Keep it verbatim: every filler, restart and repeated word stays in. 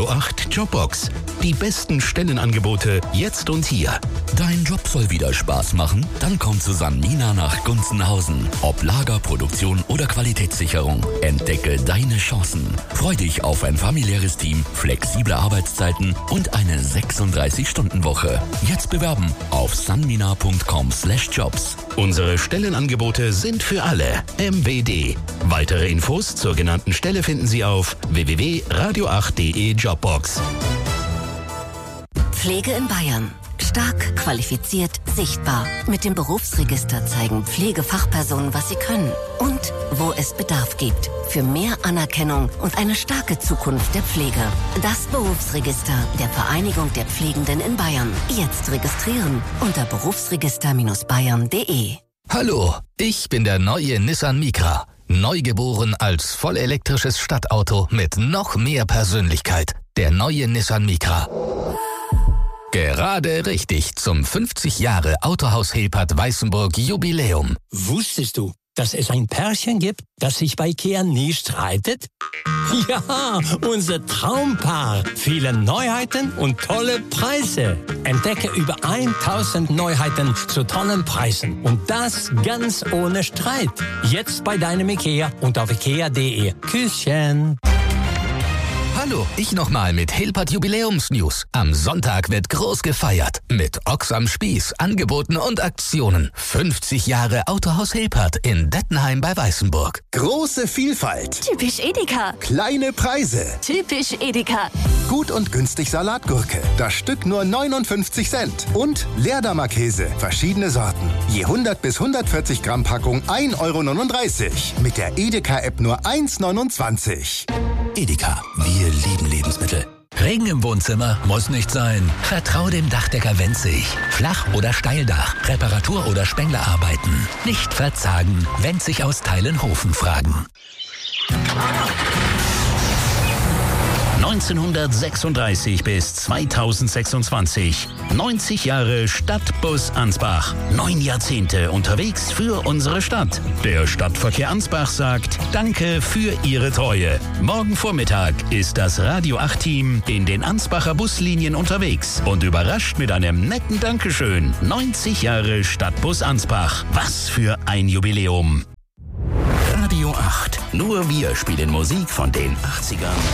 acht Jobbox. Die besten Stellenangebote jetzt und hier. Dein Job soll wieder Spaß machen? Dann komm zu Sanmina nach Gunzenhausen. Ob Lager, Produktion oder Qualitätssicherung. Entdecke deine Chancen. Freu dich auf ein familiäres Team, flexible Arbeitszeiten und eine sechsunddreißig-Stunden-Woche. Jetzt bewerben auf sanmina punkt com slash jobs. Unsere Stellenangebote sind für alle. M W D. Weitere Infos zur genannten Stelle finden Sie auf w w w punkt radio acht punkt de Jobbox. Pflege in Bayern. Stark, qualifiziert, sichtbar. Mit dem Berufsregister zeigen Pflegefachpersonen, was sie können und wo es Bedarf gibt. Für mehr Anerkennung und eine starke Zukunft der Pflege. Das Berufsregister der Vereinigung der Pflegenden in Bayern. Jetzt registrieren unter berufsregister bayern punkt de. Hallo, ich bin der neue Nissan Micra. Neugeboren als vollelektrisches Stadtauto mit noch mehr Persönlichkeit. Der neue Nissan Micra. Gerade richtig zum fünfzig Jahre Autohaus Hilpert Weißenburg Jubiläum. Wusstest du, dass es ein Pärchen gibt, das sich bei Ikea nie streitet? Ja, unser Traumpaar. Viele Neuheiten und tolle Preise. Entdecke über tausend Neuheiten zu tollen Preisen. Und das ganz ohne Streit. Jetzt bei deinem Ikea und auf ikea punkt de. Küsschen. Hallo, ich nochmal mit Hilpert Jubiläumsnews. Am Sonntag wird groß gefeiert. Mit Ochs am Spieß, Angeboten und Aktionen. fünfzig Jahre Autohaus Hilpert in Dettenheim bei Weißenburg. Große Vielfalt. Typisch Edeka. Kleine Preise. Typisch Edeka. Gut und günstig Salatgurke. Das Stück nur neunundfünfzig Cent. Und Leerdammer Käse. Verschiedene Sorten. Je hundert bis hundertvierzig Gramm Packung ein Euro neununddreißig. Mit der Edeka-App nur eins neunundzwanzig. Edeka, wir lieben Lebensmittel. Regen im Wohnzimmer muss nicht sein. Vertrau dem Dachdecker Wenzig. Flach- oder Steildach, Reparatur- oder Spenglerarbeiten. Nicht verzagen. Wenzig aus Teilenhofen fragen. neunzehnhundertsechsunddreißig bis zweitausendsechsundzwanzig. neunzig Jahre Stadtbus Ansbach. Neun Jahrzehnte unterwegs für unsere Stadt. Der Stadtverkehr Ansbach sagt Danke für Ihre Treue. Morgen Vormittag ist das Radio acht Team in den Ansbacher Buslinien unterwegs und überrascht mit einem netten Dankeschön. neunzig Jahre Stadtbus Ansbach. Was für ein Jubiläum. Radio acht. Nur wir spielen Musik von den achtzigern.